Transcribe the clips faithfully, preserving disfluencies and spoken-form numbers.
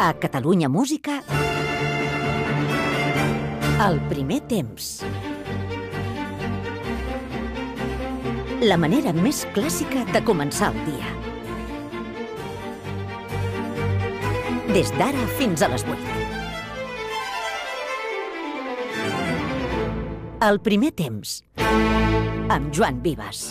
A Catalunya Música, el primer temps. La manera més clàssica de començar el dia. Des d'ara fins a les vuit. El primer temps, amb Joan Vives.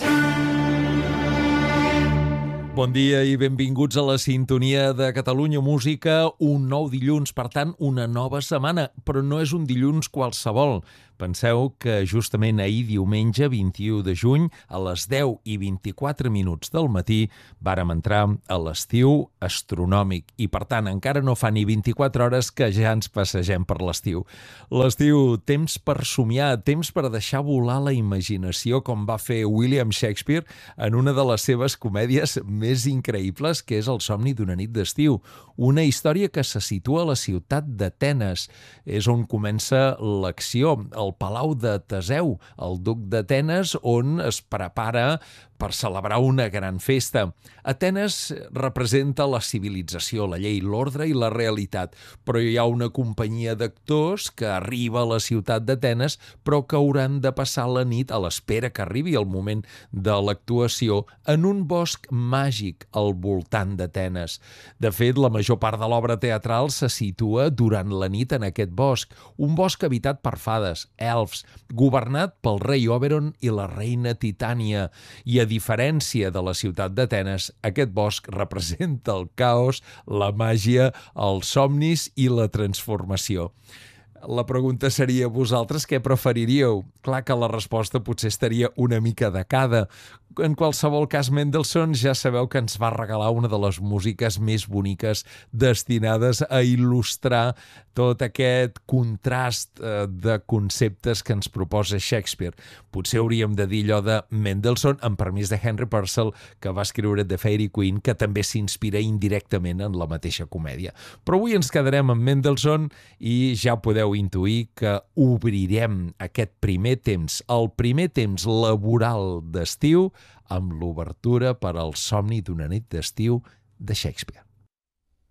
Bon dia i benvinguts a la sintonia de Catalunya Música. Un nou dilluns, per tant, una nova setmana, però no és un dilluns qualsevol. Penseu que justament ahir, diumenge vint-i-u de juny, a les deu i vint-i-quatre minuts del matí, vàrem entrar a l'estiu astronòmic i, per tant, encara no fa ni vint-i-quatre hores que ja ens passegem per l'estiu. L'estiu, temps per somiar, temps per deixar volar la imaginació, com va fer William Shakespeare en una de les seves comèdies més increïbles, que és El somni d'una nit d'estiu. Una història que se situa a la ciutat d'Atenes. És on comença l'acció, el Palau de Teseu, el duc d'Atenes, on es prepara per celebrar una gran festa. Atenes representa la civilització, la llei, l'ordre i la realitat, però hi ha una companyia d'actors que arriba a la ciutat d'Atenes, però que hauran de passar la nit a l'espera que arribi el moment de l'actuació en un bosc màgic al voltant d'Atenes. De fet, la major part de l'obra teatral se situa durant la nit en aquest bosc, un bosc habitat per fades, elfs, governat pel rei Oberon i la reina Titània, i a diferència de la ciutat d'Atenes, aquest bosc representa el caos, la màgia, els somnis i la transformació. La pregunta seria, vosaltres què preferiríeu? Clar que la resposta potser estaria una mica de cada. En qualsevol cas, Mendelssohn ja sabeu que ens va regalar una de les músiques més boniques destinades a il·lustrar tot aquest contrast eh, de conceptes que ens proposa Shakespeare. Potser hauríem de dir allò de Mendelssohn, amb permís de Henry Purcell, que va escriure The Fairy Queen, que també s'inspira indirectament en la mateixa comèdia. Però avui ens quedarem amb Mendelssohn i ja podeu intuir que obrirem aquest primer temps, el primer temps laboral d'estiu, amb l'obertura per al somni d'una nit d'estiu de Shakespeare.